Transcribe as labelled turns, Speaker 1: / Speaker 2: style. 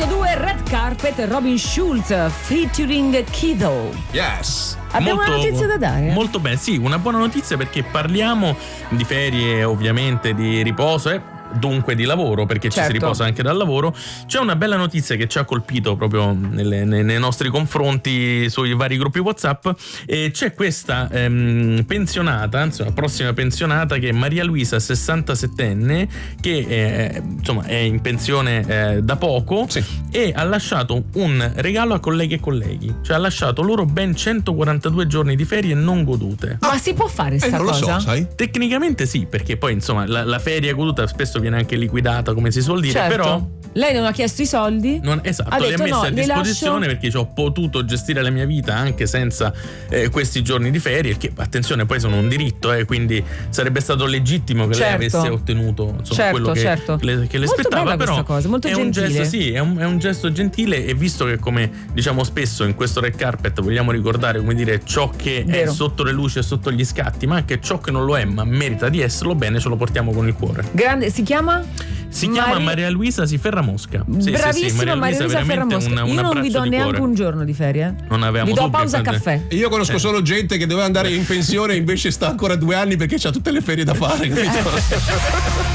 Speaker 1: Radio 2 Red Carpet, Robin Schulz featuring Kido.
Speaker 2: Yes.
Speaker 1: Abbiamo una notizia da dare?
Speaker 3: Molto bene, sì, una buona notizia perché parliamo di ferie, ovviamente di riposo, dunque di lavoro, perché ci si riposa anche dal lavoro. C'è una bella notizia che ci ha colpito proprio nei nostri confronti sui vari gruppi WhatsApp, e c'è questa pensionata, anzi una prossima pensionata, che è Maria Luisa, 67enne, che insomma è in pensione da poco, sì, e ha lasciato un regalo a colleghi e colleghi, cioè ha lasciato loro ben 142 giorni di ferie non godute.
Speaker 1: Ma si può fare sta
Speaker 2: non
Speaker 1: cosa?
Speaker 2: Lo so, sai?
Speaker 3: Tecnicamente sì, perché poi insomma la ferie goduta spesso viene anche liquidata, come si suol dire,
Speaker 1: certo.
Speaker 3: però
Speaker 1: lei non ha chiesto i soldi?
Speaker 3: Esatto,
Speaker 1: ha
Speaker 3: li ha
Speaker 1: detto,
Speaker 3: messi
Speaker 1: no,
Speaker 3: a disposizione
Speaker 1: lascio...
Speaker 3: perché ho potuto gestire la mia vita anche senza questi giorni di ferie, che attenzione poi sono un diritto, quindi sarebbe stato legittimo che lei avesse ottenuto insomma quello che le spettava, però
Speaker 1: questa cosa, molto
Speaker 3: è
Speaker 1: gentile.
Speaker 3: un gesto, sì, è un gesto gentile, e visto che, come diciamo spesso in questo Red Carpet, vogliamo ricordare, come dire, ciò che è sotto le luci e sotto gli scatti, ma anche ciò che non lo è ma merita di esserlo, bene, ce lo portiamo con il cuore.
Speaker 1: Grande, si chiama
Speaker 3: Maria Luisa Ferramosca.
Speaker 1: Bravissima, Maria Luisa Ferramosca. Io non vi do neanche un giorno di ferie.
Speaker 3: Non avevamo
Speaker 1: vi do
Speaker 3: dubbi,
Speaker 1: pausa caffè.
Speaker 2: Io conosco solo gente che doveva andare in pensione e invece sta ancora 2 anni perché c'ha tutte le ferie da fare, capito?